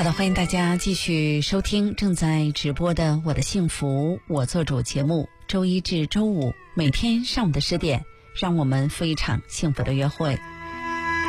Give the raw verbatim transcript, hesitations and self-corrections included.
好的，欢迎大家继续收听正在直播的《我的幸福我做主》节目，周一至周五每天上午的十点，让我们赴一场幸福的约会。